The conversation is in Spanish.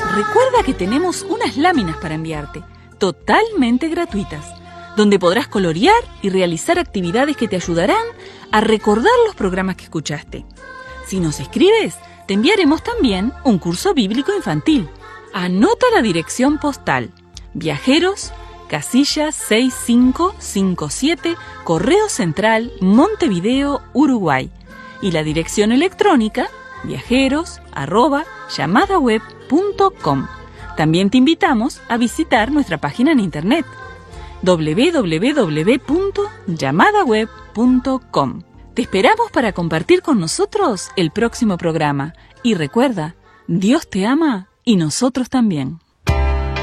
Recuerda que tenemos unas láminas para enviarte, totalmente gratuitas, donde podrás colorear y realizar actividades que te ayudarán a recordar los programas que escuchaste. Si nos escribes, te enviaremos también un curso bíblico infantil. Anota la dirección postal: Viajeros, casilla 6557, Correo Central, Montevideo, Uruguay. Y la dirección electrónica: viajeros@llamadaweb.com. También te invitamos a visitar nuestra página en internet www.llamadaweb.com. Te esperamos para compartir con nosotros el próximo programa. Y recuerda, Dios te ama y nosotros también.